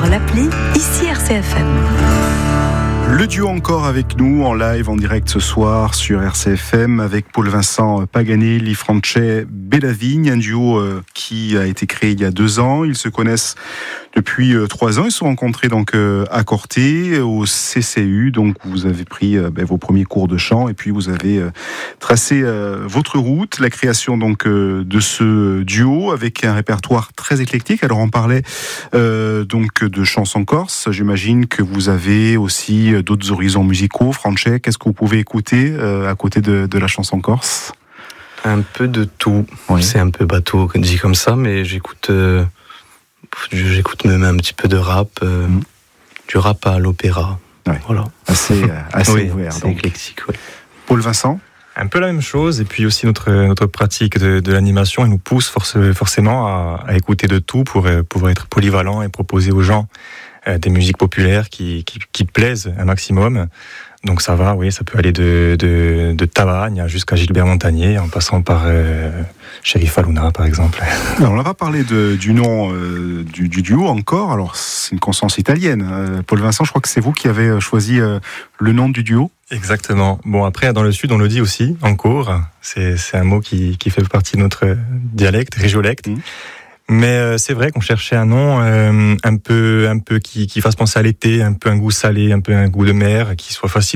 l'appli, ici RCFM. Le duo encore avec nous en live, en direct ce soir sur RCFM avec Paul Vincent Paganelli, France Bellavigne, un duo qui a été créé il y a 2 ans. Ils se connaissent depuis 3 ans. Ils se sont rencontrés donc à Corté, au CCU. Donc vous avez pris vos premiers cours de chant et puis vous avez tracé votre route. La création donc de ce duo avec un répertoire très éclectique. Alors on parlait donc de chansons corse. J'imagine que vous avez aussi d'autres horizons musicaux. Franchet, qu'est-ce que vous pouvez écouter à côté de la chanson corse ? Un peu de tout. Oui. C'est un peu bateau dit comme ça, mais j'écoute même un petit peu de rap, du rap à l'opéra. Ouais. Voilà. Assez oui, ouvert. c'est Donc. éclectique. Oui. Paul Vincent ? Un peu la même chose, et puis aussi notre pratique de l'animation, elle nous pousse forcément à écouter de tout pour être polyvalent et proposer aux gens des musiques populaires qui plaisent un maximum. Donc ça va, oui, ça peut aller de Tabagne jusqu'à Gilbert Montagnier, en passant par Chérif Alouna, par exemple. Alors, on n'a pas parlé du nom du duo encore. Alors, c'est une consonance italienne. Paul Vincent, je crois que c'est vous qui avez choisi le nom du duo. Exactement. Bon, après, dans le sud, on le dit aussi, encore. C'est un mot qui fait partie de notre dialecte, régiolecte. Mais c'est vrai qu'on cherchait un nom un peu qui fasse penser à l'été, un peu un goût salé, un peu un goût de mer, qui soit facile